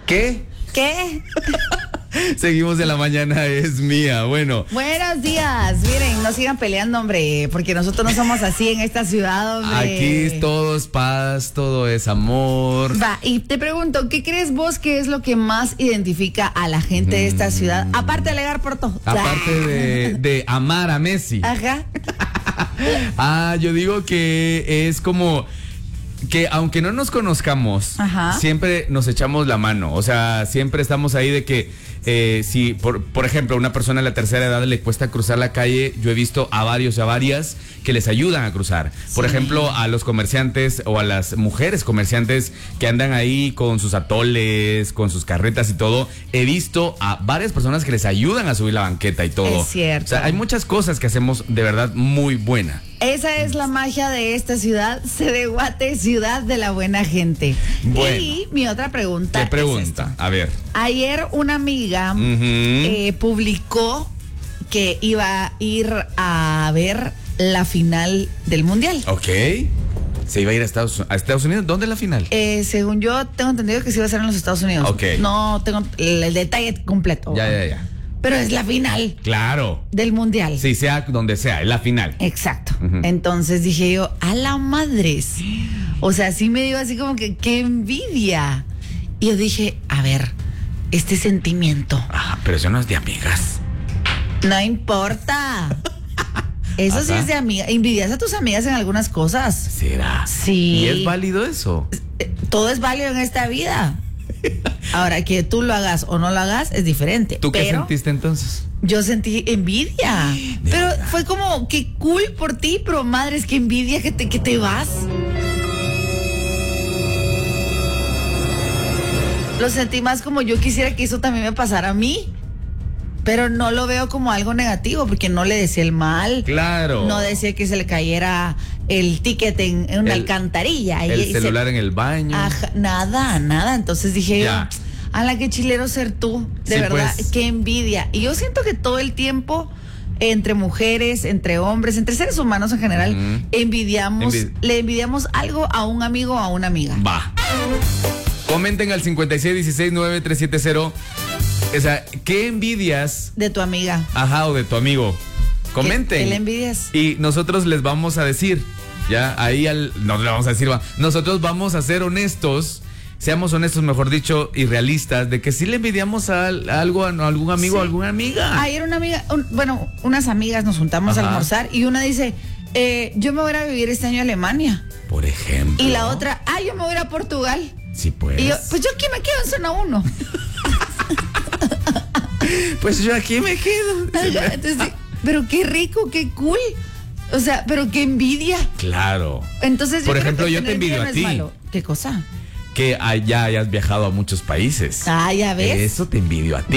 ¿Qué? ¿Qué? Seguimos en la mañana, es mía. Bueno. Buenos días. Miren, no sigan peleando, hombre, porque nosotros no somos así en esta ciudad, hombre. Aquí todo es paz, todo es amor. Va, y te pregunto, ¿qué crees vos que es lo que más identifica a la gente de esta ciudad? Aparte de alegar por todo. Aparte de amar a Messi. Ajá. Yo digo que es como que aunque no nos conozcamos, Ajá, siempre nos echamos la mano. O sea, siempre estamos ahí de que si, por ejemplo, a una persona de la tercera edad le cuesta cruzar la calle, yo he visto a varios y a varias que les ayudan a cruzar. Por ejemplo, a los comerciantes o a las mujeres comerciantes que andan ahí con sus atoles, con sus carretas y todo. He visto a varias personas que les ayudan a subir la banqueta y todo. Es cierto. O sea, hay muchas cosas que hacemos de verdad muy buena. Esa es la magia de esta ciudad, Cedeguate, ciudad de la buena gente. Bueno. Y mi otra pregunta. ¿Qué pregunta? A ver. Ayer una amiga publicó que iba a ir a ver la final del Mundial. Ok. Se iba a ir a Estados Unidos. ¿Dónde es la final? Según yo, tengo entendido que se iba a hacer en los Estados Unidos. Ok. No tengo el detalle completo. Ya. Pero es la final Claro. del Mundial. Sí, sea donde sea, es la final. Exacto. Entonces dije yo, a la madres. O sea, sí me dio así como que, qué envidia. Y yo dije, a ver, este sentimiento. Pero eso no es de amigas. No importa. Eso sí Ajá. es de amiga. Envidias a tus amigas en algunas cosas. ¿Será? Sí. ¿Y es válido eso? Todo es válido en esta vida. Ahora, que tú lo hagas o no lo hagas es diferente. ¿Tú qué pero sentiste entonces? yo sentí envidia. Pero fue como, qué cool por ti, pero madres, qué envidia que te vas. Lo sentí más como yo quisiera que eso también me pasara a mí. Pero no lo veo como algo negativo, porque no le decía el mal. Claro. No decía que se le cayera el ticket en una alcantarilla. El celular en el baño. Ajá, nada. Entonces dije yo, a la que chilero ser tú. De Sí, verdad, pues. qué envidia. Y yo siento que todo el tiempo, entre mujeres, entre hombres, entre seres humanos en general, le envidiamos algo a un amigo o a una amiga. Va. Comenten al 56169370. O sea, ¿qué envidias? De tu amiga. O de tu amigo. Comenten. ¿Qué le envidias? Y nosotros les vamos a decir, no le vamos a decir, nosotros vamos a ser honestos, seamos honestos, mejor dicho, y realistas, de que sí le envidiamos a algo a algún amigo o alguna amiga. Ayer una amiga, unas amigas nos juntamos a almorzar y una dice, yo me voy a vivir este año a Alemania. Por ejemplo. Y la otra, yo me voy a ir a Portugal. Sí, pues. Y yo, pues yo aquí me quedo en zona 1. Pues yo aquí me quedo. Entonces, pero qué rico, qué cool. O sea, pero qué envidia. Claro. Entonces, por ejemplo, creo que yo te envidio a ti. ¿Qué cosa? Que allá hayas viajado a muchos países. Ya ves. Eso te envidio a ti.